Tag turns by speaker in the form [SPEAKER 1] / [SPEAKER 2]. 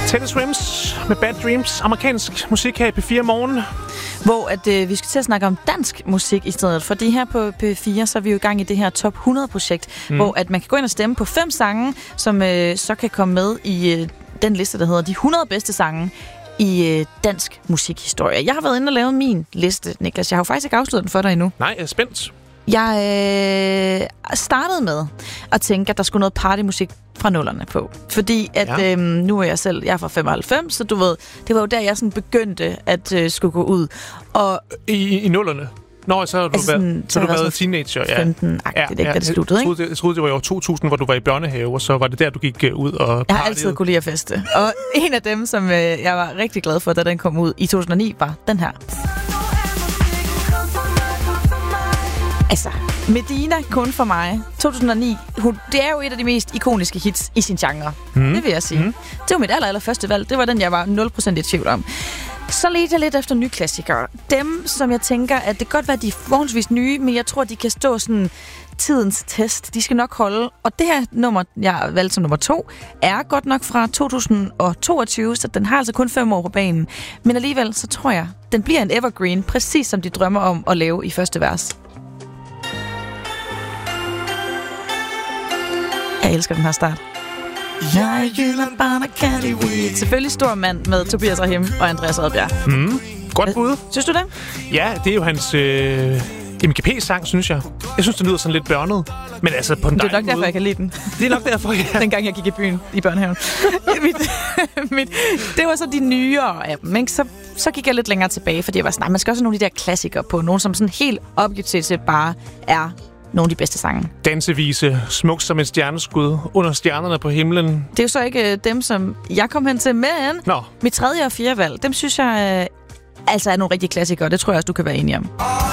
[SPEAKER 1] Teddy Swims med Bad Dreams. Amerikansk musik her i P4 Morgen.
[SPEAKER 2] Hvor vi skal til at snakke om dansk musik i stedet. Fordi her på P4, så er vi jo i gang i det her Top 100-projekt, hvor at man kan gå ind og stemme på 5 sange, som så kan komme med i den liste, der hedder de 100 bedste sange i dansk musikhistorie. Jeg har været inde og lavet min liste, Niklas. Jeg har jo faktisk ikke afsluttet den for dig endnu.
[SPEAKER 1] Nej, jeg er spændt.
[SPEAKER 2] Jeg startede med at tænke, at der skulle noget partymusik fra nullerne på. Fordi at nu er jeg er fra 95, så du ved, det var jo der, jeg sådan begyndte at skulle gå ud. Og
[SPEAKER 1] I nullerne? Nå, så har du været teenager. Ja.
[SPEAKER 2] 15-agtigt, ikke? Da det sluttede, ikke?
[SPEAKER 1] Jeg troede, det var i år 2000, hvor du var i børnehave, og så var det der, du gik ud og partiede.
[SPEAKER 2] Jeg har altid kunne lide at feste. Og en af dem, som jeg var rigtig glad for, da den kom ud i 2009, var den her. Altså, Medina, kun for mig. 2009. Det er jo et af de mest ikoniske hits i sin genre. Det vil jeg sige. Det var mit allerførste valg. Det var den, jeg var 0% i tvivl om. Så ledte jeg lidt efter nye klassikere. Dem, som jeg tænker, at det kan godt være, de er forholdsvis nye, men jeg tror, de kan stå sådan tidens test. De skal nok holde. Og det her nummer, jeg valgte som nummer 2, er godt nok fra 2022, så den har altså kun 5 år på banen. Men alligevel, så tror jeg, den bliver en evergreen, præcis som de drømmer om at lave i første vers. Jeg elsker den her start. Selvfølgelig stor mand med Tobias Rahim og Andreas Oddbjerg.
[SPEAKER 1] Godt bud.
[SPEAKER 2] Synes du det?
[SPEAKER 1] Ja, det er jo hans MGP-sang, synes jeg. Jeg synes, det lyder sådan lidt børnet. Men altså på en dejlig måde. Det er nok derfor, jeg kan lide den. Det er nok derfor, ja. Dengang jeg gik i byen i børnehaven. Det var så de nyere af dem, ikke? Så gik jeg lidt længere tilbage, fordi jeg var sådan, nej, man skal også have nogle af de der klassikere på. Nogle, som sådan helt objektivt set bare er nogle af de bedste sange. Dansevise, smuk som et stjerneskud, under stjernerne på himlen. Det er jo så ikke dem, som jeg kom hen til, men mit 3. og 4. valg, dem synes jeg altså er nogle rigtige klassikere. Det tror jeg også, du kan være enig om.